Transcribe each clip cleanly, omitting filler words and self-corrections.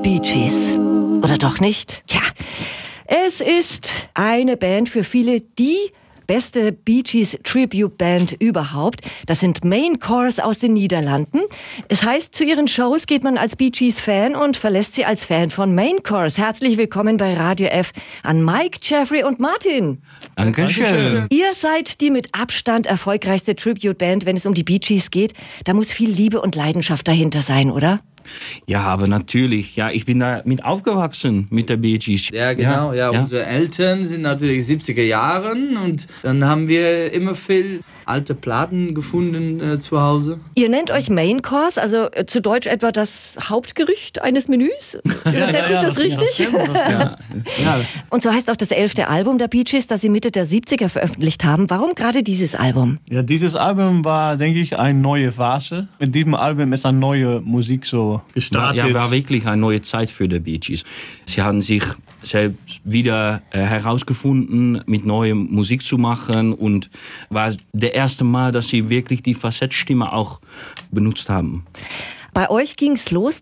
Bee Gees. Oder doch nicht? Tja, es ist eine Band für viele, die beste Bee Gees Tribute Band überhaupt. Das sind Main Chorus aus den Niederlanden. Es heißt, zu ihren Shows geht man als Bee Gees Fan und verlässt sie als Fan von Main Chorus. Herzlich willkommen bei Radio F an Mike, Jeffrey und Martin. Dankeschön. Ihr seid die mit Abstand erfolgreichste Tribute Band, wenn es um die Bee Gees geht. Da muss viel Liebe und Leidenschaft dahinter sein, oder? Ja, aber natürlich. Ja, ich bin da mit aufgewachsen mit der Bee Gees. Ja, genau. Ja. Unsere Eltern sind natürlich 70er Jahren und dann haben wir immer viel alte Platten gefunden zu Hause. Ihr nennt euch Main Course, also zu Deutsch etwa das Hauptgericht eines Menüs? Übersetze ich das richtig? Ja. Und so heißt auch das 11. Album der Bee Gees, das sie Mitte der 70er veröffentlicht haben. Warum gerade dieses Album? Ja, dieses Album war, denke ich, eine neue Phase. Mit diesem Album ist eine neue Musik so gestartet. Ja, war wirklich eine neue Zeit für die Bee Gees. Sie haben sich selbst wieder herausgefunden, mit neuer Musik zu machen, und war der erste Mal, dass sie wirklich die Facettstimme auch benutzt haben. Bei euch ging's los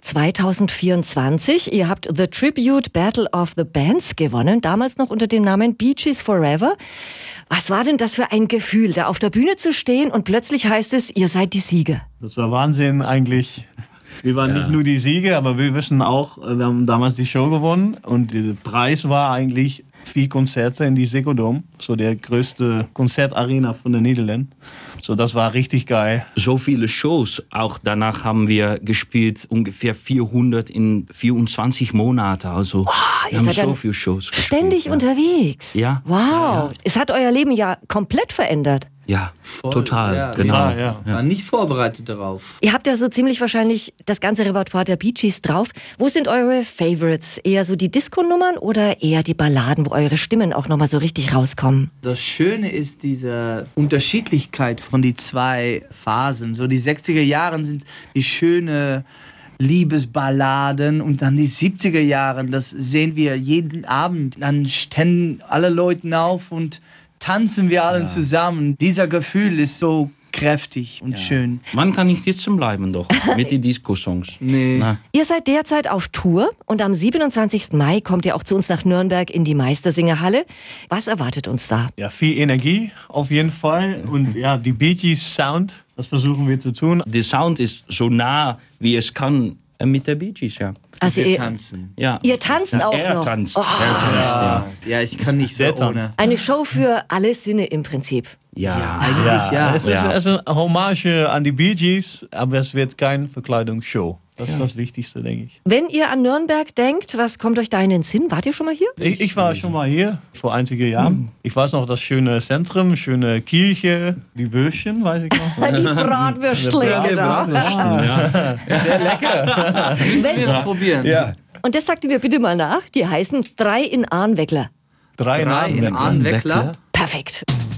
2024. Ihr habt The Tribute Battle of the Bands gewonnen, damals noch unter dem Namen Bee Gees Forever. Was war denn das für ein Gefühl, da auf der Bühne zu stehen und plötzlich heißt es, ihr seid die Sieger? Das war Wahnsinn eigentlich. Wir waren nicht nur die Sieger, aber wir wissen auch, wir haben damals die Show gewonnen und der Preis war eigentlich 4 Konzerte in die Ziggo Dome, so der größte Konzertarena von den Niederlanden. So, das war richtig geil. So viele Shows, auch danach haben wir gespielt, ungefähr 400 in 24 Monate. Also wir haben so viele Shows gespielt. Ständig unterwegs. Ja. Wow, Ja. Es hat euer Leben ja komplett verändert. Ja, Voll, total, ja, genau. Ja. War nicht vorbereitet darauf. Ihr habt ja so ziemlich wahrscheinlich das ganze Repertoire der Bee Gees drauf. Wo sind eure Favorites? Eher so die Disco-Nummern oder eher die Balladen, wo eure Stimmen auch nochmal so richtig rauskommen? Das Schöne ist diese Unterschiedlichkeit von die zwei Phasen. So die 60er Jahre sind die schöne Liebesballaden und dann die 70er Jahre, das sehen wir jeden Abend. Dann stehen alle Leute auf und tanzen wir alle zusammen. Dieser Gefühl ist so kräftig und schön. Man kann nicht sitzen bleiben doch mit den Disco-Songs. Nee. Na. Ihr seid derzeit auf Tour und am 27. Mai kommt ihr auch zu uns nach Nürnberg in die Meistersingerhalle. Was erwartet uns da? Ja, viel Energie auf jeden Fall und ja, die Bee Gees Sound, das versuchen wir zu tun. Der Sound ist so nah, wie es kann mit der Bee Gees, ja. Also Wir ihr tanzen. Ja. Ihr tanzt auch Er noch. tanzt. Oh. Er tanzt, ja. Ja, ich kann nicht so Der tanzt. ohne. Eine Show für alle Sinne im Prinzip. Ja. Eigentlich ja. Es ist eine Hommage an die Bee Gees, aber es wird keine Verkleidungsshow. Das ist das Wichtigste, denke ich. Wenn ihr an Nürnberg denkt, was kommt euch da in den Sinn? Wart ihr schon mal hier? Ich war schon mal hier, vor einigen Jahren. Ich weiß noch, das schöne Zentrum, schöne Kirche, die Würstchen, weiß ich noch. Die Bratwürstle, oder? Sehr lecker. Müssen wir noch probieren. Ja. Und das sagt ihr mir bitte mal nach. Die heißen 3 in Arnweckler. 3 Drei in Arnweckler. Perfekt.